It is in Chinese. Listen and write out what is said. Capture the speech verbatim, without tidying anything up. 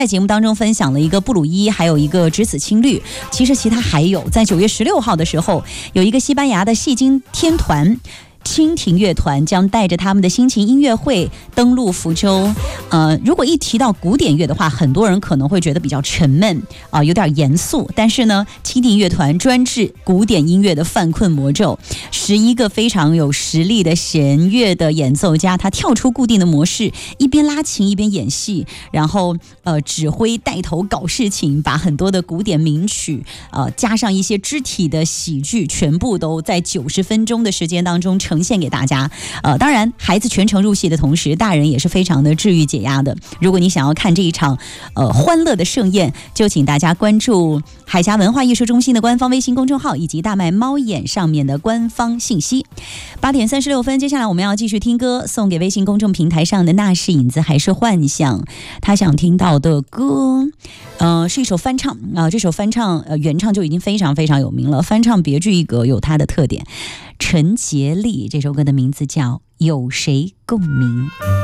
在节目当中分享了一个布鲁伊，还有一个只此青绿。其实其他还有，在九月十六号的时候，有一个西班牙的戏精天团。蜻蜓乐团将带着他们的心情音乐会登陆福州。呃，如果一提到古典乐的话，很多人可能会觉得比较沉闷啊、呃，有点严肃。但是呢，蜻蜓乐团专治古典音乐的犯困魔咒，十一个非常有实力的弦乐的演奏家，他跳出固定的模式，一边拉琴一边演戏，然后呃指挥带头搞事情，把很多的古典名曲呃加上一些肢体的喜剧，全部都在九十分钟的时间当中呈现给大家。呃，当然，孩子全程入戏的同时，大人也是非常的治愈解压的。如果你想要看这一场呃欢乐的盛宴，就请大家关注海峡文化艺术中心的官方微信公众号以及大麦猫眼上面的官方信息。八点三十六分，接下来我们要继续听歌，送给微信公众平台上的那是影子还是幻想。他想听到的歌，呃，是一首翻唱啊、呃，这首翻唱呃原唱就已经非常非常有名了，翻唱别具一格，有它的特点。陈洁丽这首歌的名字叫《有谁共鸣》。